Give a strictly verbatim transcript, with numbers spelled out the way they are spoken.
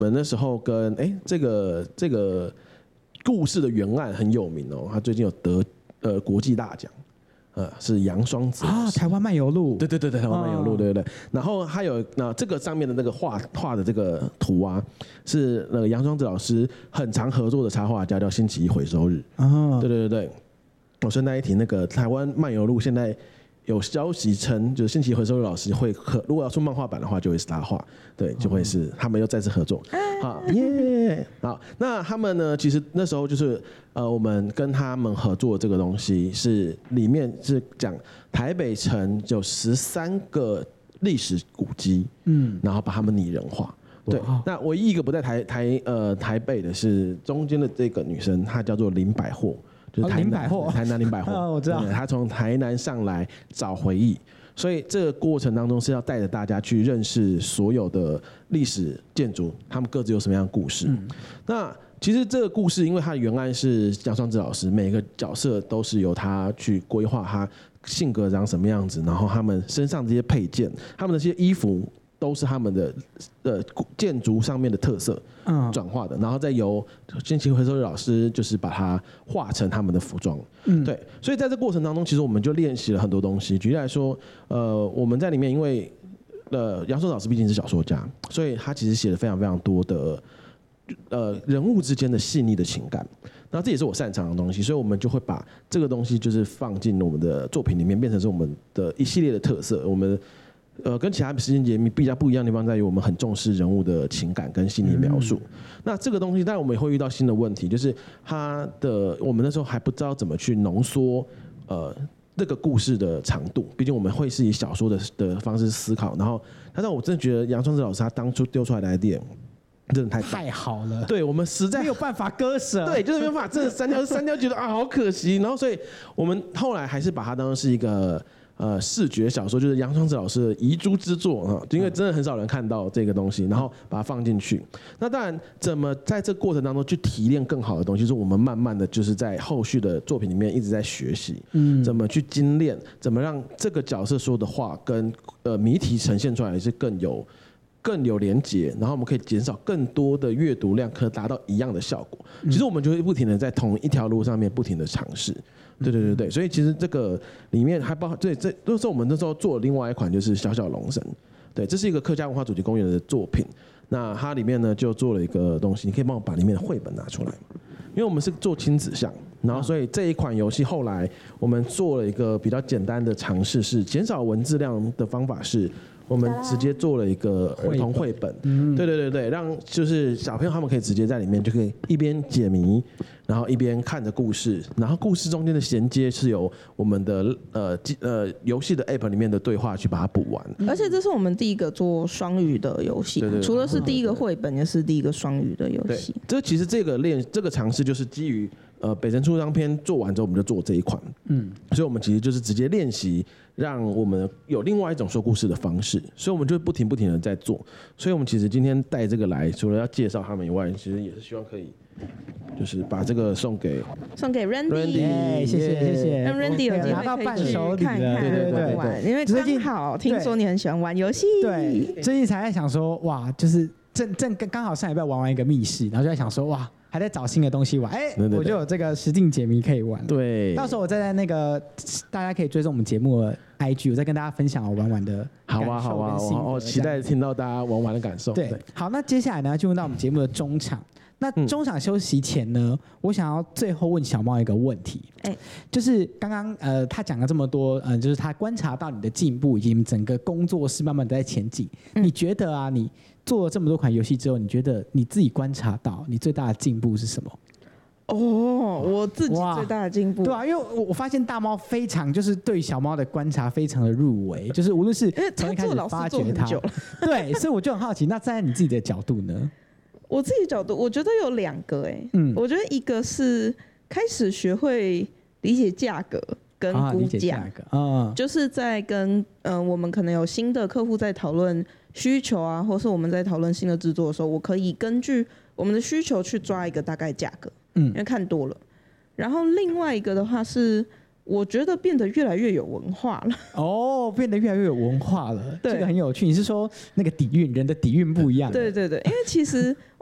们那时候跟哎、欸、这个这个故事的原案很有名哦，他最近有得呃国际大奖。呃，是杨双子啊，台湾漫游录， 对对对对，台湾漫游录，对对对。然后还有那这个上面的那个画画的这个图啊，是那个杨双子老师很常合作的插画家，叫星期一回收日。啊，对对对对。我顺带一提，那个台湾漫游录现在有消息称，就是星期一回收日老师会合，如果要出漫画版的话，就会是他画，对，就会是他们又再次合作。好耶！好，那他们呢？其实那时候就是呃，我们跟他们合作这个东西是里面是讲台北城有十三个历史古迹，嗯，然后把他们拟人化。对，那唯一一个不在台台呃台北的是中间的这个女生，她叫做林百货，就是台南、哦、百货台南林百货、哦， 我知道， 她从台南上来找回忆。所以这个过程当中是要带着大家去认识所有的历史建筑，他们各自有什么样的故事。嗯、那其实这个故事，因为它的原案是杨双子老师，每个角色都是由他去规划，他性格长什么样子，然后他们身上这些配件，他们的这些衣服。都是他们的呃建筑上面的特色转化的，然后再由星期一回收日老师就是把它画成他们的服装。嗯，对，所以在这过程当中，其实我们就练习了很多东西。举例来说，呃，我们在里面，因为呃杨双子老师毕竟是小说家，所以他其实写了非常非常多的呃人物之间的细腻的情感。那这也是我擅长的东西，所以我们就会把这个东西就是放进我们的作品里面，变成是我们的一系列的特色。我们呃，跟其他时间节目比较不一样的地方在于，我们很重视人物的情感跟细腻描述。嗯、那这个东西，当然我们也会遇到新的问题，就是它的我们那时候还不知道怎么去浓缩呃这个故事的长度。毕竟我们会是以小说的的方式思考，然后，但是我真的觉得杨双子老师他当初丢出来的 idea 真的太太好了， 对我们实在没有办法割舍， 对，就是没有办法，这删掉删掉，觉得啊好可惜。然后，所以我们后来还是把它当成是一个。呃，视觉小说就是杨双子老师的遗珠之作哈，因为真的很少人看到这个东西，然后把它放进去。那当然，怎么在这个过程当中去提炼更好的东西，就是我们慢慢的就是在后续的作品里面一直在学习，嗯，怎么去精炼，怎么让这个角色说的话跟呃谜题呈现出来是更有更有连结，然后我们可以减少更多的阅读量，可达到一样的效果。其实我们就会不停的在同一条路上面不停的尝试。对对对对，所以其实这个里面还包含对，这都是我们那时候做的另外一款，就是小小龙神。对，这是一个客家文化主题公园的作品。那它里面呢就做了一个东西，你可以帮我把里面的绘本拿出来吗？因为我们是做亲子向，然后所以这一款游戏后来我们做了一个比较简单的尝试，是减少文字量的方法是。我们直接做了一个儿童绘本，嗯，对对对对，让就是小朋友他们可以直接在里面就可以一边解谜，然后一边看着故事，然后故事中间的衔接是由我们的呃呃游戏的 app 里面的对话去把它补完。 而且这是我们第一个做双语的游戏，除了是第一个绘本，也是第一个双语的游戏。 这其实这个练这个尝试就是基于呃北城出张篇做完之后，我们就做这一款，嗯，所以我们其实就是直接练习。让我们有另外一种说故事的方式，所以我们就不停不停的在做。所以我们其实今天带这个来，除了要介绍他们以外，其实也是希望可以，就是把这个送给送给 Randy， Randy 谢谢谢谢， 让 Randy 有机会可以去看看对对对玩，因为刚好听说你很喜欢玩游戏， 对，最近才在想说，哇，就是正正刚好上礼拜玩完一个密室，然后就在想说，哇。还在找新的东西玩，哎、欸，我就有这个实境解谜可以玩。 对， 到时候我再在那个大家可以追踪我们节目的 I G， 我再跟大家分享我玩玩的感受跟心得。好啊，好啊， 我期待听到大家玩玩的感受。 对，对好，那接下来呢，进入到我们节目的中场。那中场休息前呢，嗯、我想要最后问小猫一个问题，哎、欸，就是刚刚呃他讲了这么多，呃，就是他观察到你的进步，以及你整个工作室慢慢的在前进。嗯、你觉得啊，你做了这么多款游戏之后，你觉得你自己观察到你最大的进步是什么？ 哦，我自己最大的进步， 对啊，因为我发现大猫非常就是对小猫的观察非常的入微，就是无论是从一开始发掘它，对，所以我就很好奇，那站在你自己的角度呢？ 我自己角度，我觉得有两个哎、欸，嗯，我觉得一个是开始学会理解价格跟估价，嗯，就是在跟嗯、呃、我们可能有新的客户在讨论需求啊，或是我们在讨论新的制作的时候，我可以根据我们的需求去抓一个大概价格，嗯，因为看多了。然后另外一个的话是， 我觉得变得越来越有文化了。 哦，变得越来越有文化了，这个很有趣。你是说那个底蕴，人的底蕴不一样？ 对对对，因为其实